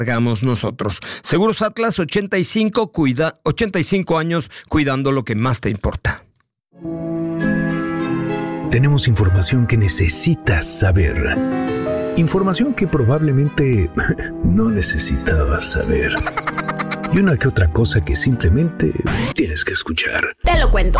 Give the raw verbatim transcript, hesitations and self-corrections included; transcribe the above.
Hagamos nosotros. Seguros Atlas, ochenta y cinco, cuida, ochenta y cinco años cuidando lo que más te importa. Tenemos información que necesitas saber. Información que probablemente no necesitabas saber. Y una que otra cosa que simplemente tienes que escuchar. Te lo cuento.